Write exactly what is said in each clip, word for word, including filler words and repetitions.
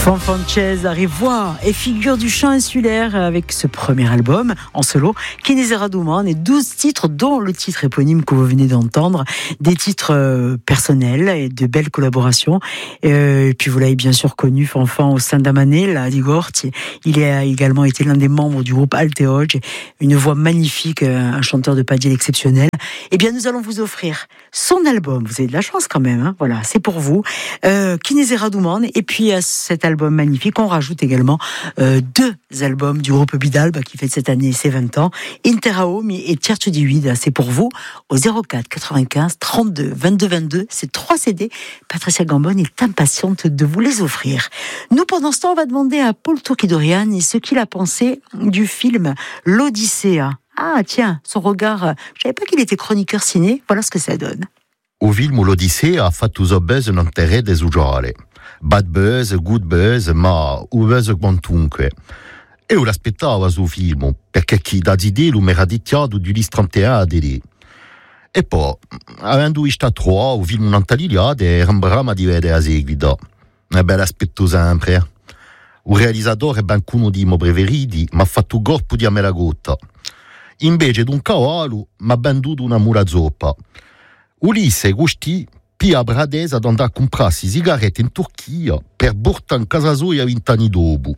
Fanfan Cesare arrive voix et figure du chant insulaire avec ce premier album en solo, Chinesera Duman, et douze titres dont le titre éponyme que vous venez d'entendre, des titres euh, personnels et de belles collaborations. Euh, et puis vous l'avez bien sûr connu, Fanfan, au sein d'Amanella di Gorti. Il a également été l'un des membres du groupe Alte Oggi, une voix magnifique, un chanteur de padiel exceptionnel. Eh bien, nous allons vous offrir son album. Vous avez de la chance quand même, hein, voilà, c'est pour vous. Euh, Chinesera Duman, et puis à cet album magnifique, on rajoute également euh, deux albums du groupe Bidalba qui fête cette année ses vingt ans, Interaomi et Certo di Vida. C'est pour vous au zéro quatre quatre-vingt-quinze trente-deux vingt-deux vingt-deux. Ces trois C D, Patricia Gambon est impatiente de vous les offrir. Nous, pendant ce temps, on va demander à Paul Turchi-Doriani ce qu'il a pensé du film L'Odyssée. Ah tiens, son regard, je savais pas qu'il était chroniqueur ciné, voilà ce que ça donne. O film L'Odyssée ha fatto uso buzz non terre desusuale. Bad buzz, good buzz, ma un buzz quantunque. E io l'aspettavo su film, perché chi da idee lo mi era dichiarato di Ulysse trente et un a Dele. E poi, avendo visto tre, o film non tagliato, era un brama di vedere a seguito. E beh, l'aspetto sempre. Il realizzatore è ben uno dei miei preferiti, ma ha fatto un corpo di amelagotta. Invece di un cavallo, mi ha venduto una mula zoppa. Ulisse Gusti pia Bradesa ad andare a comprarsi sigarette in Turchia per portare in casa sua vent'anni dopo.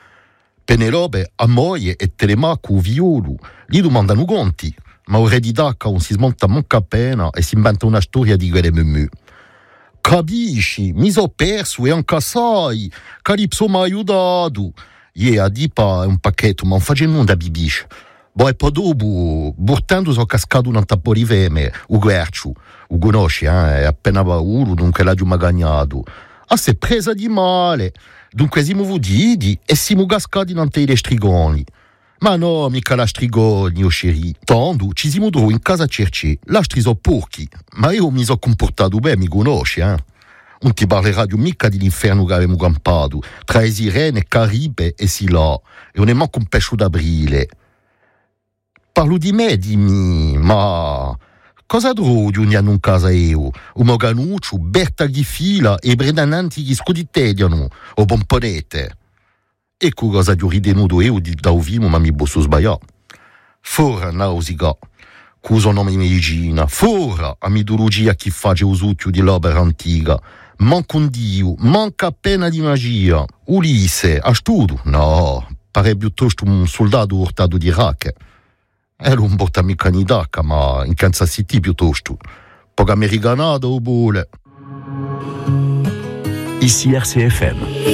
Penelope, a moglie e Telemaco, violo, gli domandano conti, ma il re di Dacca non si smonta manca appena e si inventa una storia di quelle memu. Capisci, mi sono perso e anche sai, Calipso mi ha aiutato. Ie a dipa un pacchetto, ma non facendo nulla da bibisce. Poi poi dopo, portando sono cascato un taporiveme, o Guercio, o conosci, eh, è appena pauro, dunque l'ha giù magagnato. Ah, si è presa di male, dunque siamo vuditi e siamo cascati in i strigoni. Ma no, mica la strigoni, oh chéri. Tanto, ci siamo trovati in casa a cercare, la striso porchi, ma io mi sono comportato bene, mi conosci, eh. Non ti parlerà di mica dell'inferno che avevamo campato, tra le sirene, Caribe e Sila, e non è manco un pesce d'aprile. Parlo di me, dimmi, ma cosa trovi ogni anno in casa io? Un Moganuccio, Berta Ghifila e Bredananti gli scuditediano, o pomponete. Ecco cosa ti ho ritenuto io di da film, ma mi posso sbagliare. Fora nausea, cosa nome medicina, fora a mitologia che face usutio di l'opera antica. Manca un dio, manca appena di magia. Ulisse, a studio? No, pare piuttosto un soldato urtato di Iraq. Era un porta mica in Italia, ma in Kansas City piuttosto. Poco americanato o bole. Ici R C F M.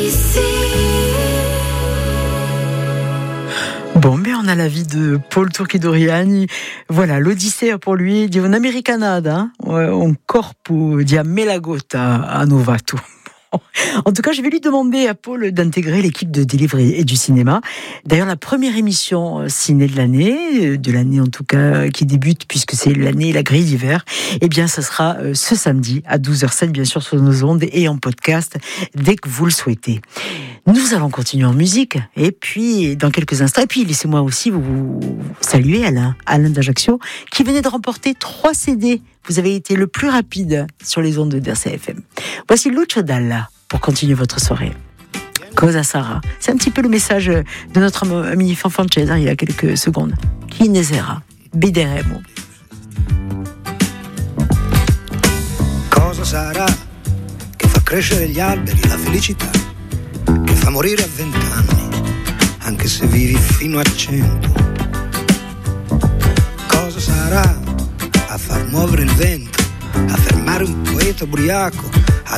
Bon, mais on a l'avis de Paul Turchi-Doriani. Voilà, l'Odyssée pour lui, di un'americanada, un corpo di amelagotta a Novato. En tout cas, je vais lui demander à Paul d'intégrer l'équipe de Délivre et du cinéma. D'ailleurs, la première émission ciné de l'année, de l'année en tout cas qui débute, puisque c'est l'année la grille d'hiver, eh bien, ça sera ce samedi à douze heures sept, bien sûr, sur nos ondes et en podcast dès que vous le souhaitez. Nous allons continuer en musique, et puis dans quelques instants, et puis laissez-moi aussi vous saluer Alain, Alain d'Ajaccio, qui venait de remporter trois C D. Vous avez été le plus rapide sur les ondes de R C F M. Voici Lucio Dalla pour continuer votre soirée. Cosa Sarà. C'est un petit peu le message de notre ami Fanfan Cesare il y a quelques secondes. Chinesera, bideremo. Cosa sarà che fa crescere gli alberi, la felicità, che fa morire a vent'anni, anche se vivi fino a cento? Cosa sarà a far muovere il vento, a fermare un poeta ubriaco,